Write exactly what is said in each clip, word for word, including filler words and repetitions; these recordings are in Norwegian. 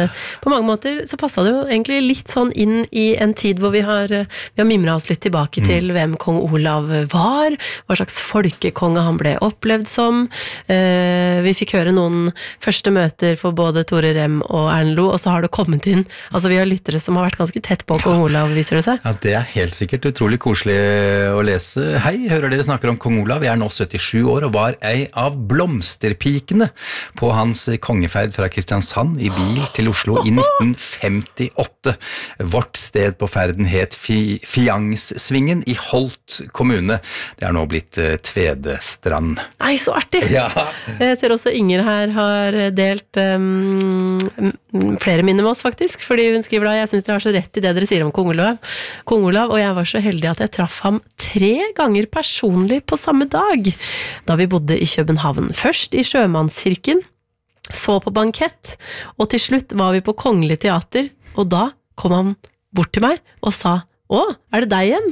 på mange måter så passet det jo egentlig litt sånn inn i en tid hvor vi har, vi har mimret oss litt tilbake til mm. hvem kong Olav var, hva slags folkekonge han ble opplevd som. Eh, vi fikk høre noen første møter for både Tore Rem og Erlend Loe, og så har det kommet inn, altså vi har lyttere som har vært ganske tett på kong Olav, viser det seg. Ja, det er helt sikkert utrolig koselig å lese. Hei, hører dere snakker om kong Olav, jeg er nå syttisju år og var ei av blomsterpikene på hans kongeferd fra Kristiansand i bil til Oslo i nitten femtiåtte. Vårt sted på ferden het Fi Fiangssvingen i Holt kommune. Det er nå blitt uh, Tvedestrand. Nei, så artig! Ja. Jeg ser også Inger her har delt um, flere minner med oss faktisk, fordi hun skriver da, jeg synes dere har så rett i det dere sier om kong Olav. Kong Olav, og jeg var så heldig at jeg traff ham tre ganger personlig på samme dag, da vi bodde i København. Først i Sjømannskirken, så på bankett, og til slutt var vi på Kongelig Teater, og da kom han bort til meg og sa, å, er det deg igjen?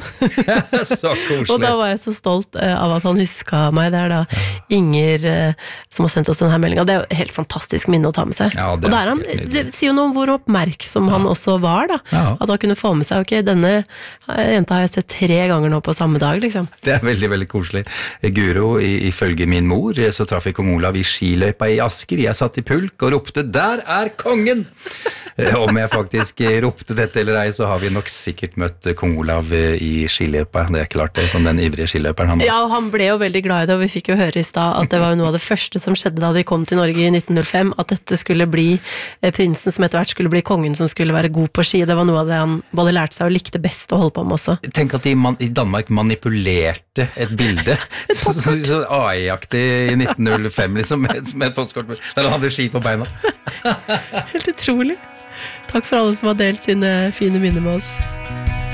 Så koselig. Og da var jeg så stolt uh, av at han husket meg. Det er da Inger uh, som har sendt oss denne meldingen. Det er jo et helt fantastisk minne å ta med seg. Ja, det, og der han, det sier jo noe om hvor oppmerksom ja. Han også var da. Ja. At han kunne få med seg, ok, denne jenta har jeg sett tre ganger nå på samme dag, liksom. Det er veldig, veldig koselig. Guro, ifølge min mor, så traff jeg kong Olav i skiløypa i Asker. Jeg satt i pulk og ropte, der er kongen! Om jeg faktisk ropte dette eller ei, så har vi nok sikkert møtt kong Olav i skiløypa. Det er klart det, som den ivrige skiløyperen han var. Ja, og han ble jo veldig glad i det, og vi fikk jo høre i sted at det var jo noe av det første som skjedde da de kom til Norge i nitten null fem, at dette skulle bli prinsen som etter hvert skulle bli kongen som skulle være god på ski. Det var noe av det han både lærte seg og likte best å holde på med også. Tenk at de man, i Danmark manipulerte et bilde, så, så, så A I-aktig i nitten null fem, liksom, med, med et postkort, der han hadde ski på beina. Helt utrolig. Takk for alle som har delt sine fine minner med oss.